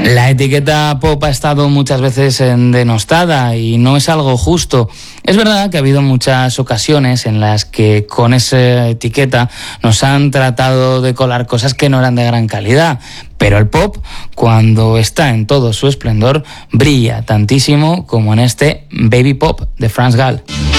La etiqueta pop ha estado muchas veces denostada y no es algo justo. Es verdad que ha habido muchas ocasiones en las que con esa etiqueta nos han tratado de colar cosas que no eran de gran calidad, pero el pop, cuando está en todo su esplendor, brilla tantísimo como en este Baby Pop de France Gall.